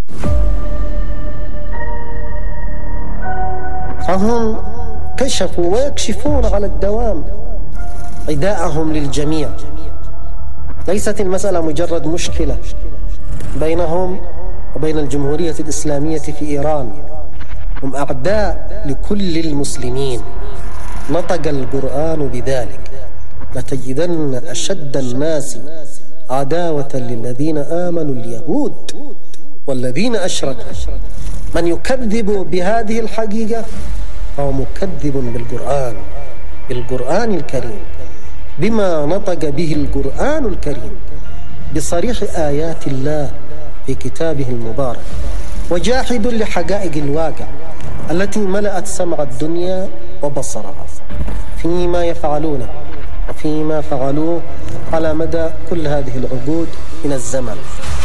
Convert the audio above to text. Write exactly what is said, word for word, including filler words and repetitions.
فهم كشفوا ويكشفون على الدوام عداءهم للجميع. ليست المسألة مجرد مشكلة بينهم وبين الجمهورية الإسلامية في إيران، هم أعداء لكل المسلمين. نطق القرآن بذلك: لتجدن أشد الناس عداوة للذين آمنوا اليهود والذين أشركوا. من يكذب بهذه الحقيقة فهو مكذب بالقرآن، بالقرآن الكريم، بما نطق به القرآن الكريم بصريح آيات الله في كتابه المبارك، وجاحد لحقائق الواقع التي ملأت سمع الدنيا وبصرها فيما يفعلونه وفيما فعلوه على مدى كل هذه العقود من الزمن.